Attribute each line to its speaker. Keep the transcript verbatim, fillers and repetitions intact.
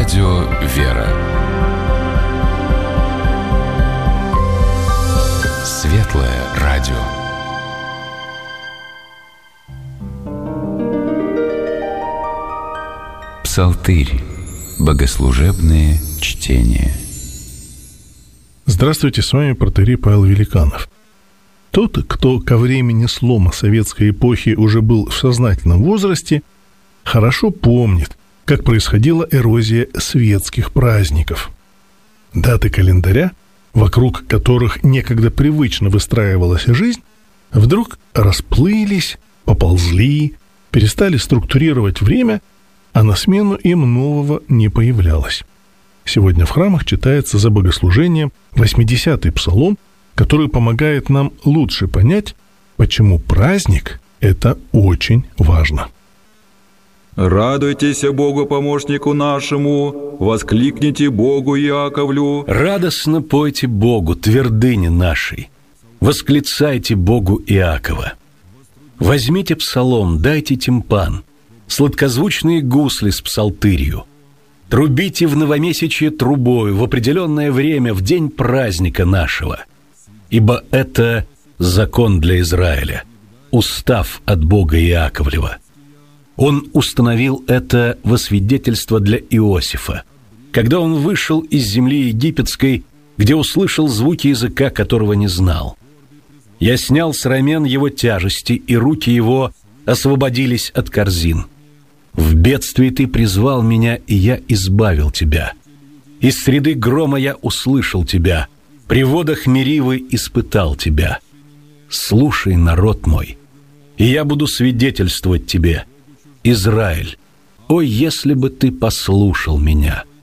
Speaker 1: Радио «Вера». Светлое радио. Псалтырь. Богослужебные чтения.
Speaker 2: Здравствуйте, с вами протоиерей Павел Великанов. Тот, кто ко времени слома советской эпохи уже был в сознательном возрасте, хорошо помнит, как происходила эрозия светских праздников. Даты календаря, вокруг которых некогда привычно выстраивалась жизнь, вдруг расплылись, поползли, перестали структурировать время, а на смену им нового не появлялось. Сегодня в храмах читается за богослужением восьмидесятый псалом, который помогает нам лучше понять, почему праздник – это очень важно.
Speaker 3: «Радуйтесь Богу помощнику нашему, воскликните Богу Иаковлю».
Speaker 4: Радостно пойте Богу, твердыне нашей, восклицайте Богу Иакова. Возьмите псалом, дайте тимпан, сладкозвучные гусли с псалтырью. Трубите в новомесячье трубою в определенное время, в день праздника нашего. Ибо это закон для Израиля, устав от Бога Иаковлева. Он установил это во свидетельство для Иосифа, когда он вышел из земли египетской, где услышал звуки языка, которого не знал. Я снял с рамен его тяжести, и руки его освободились от корзин. В бедствии ты призвал меня, и я избавил тебя. Из среды грома я услышал тебя, при водах Меривы испытал тебя. Слушай, народ мой, и я буду свидетельствовать тебе, Израиль, о, если бы ты послушал меня!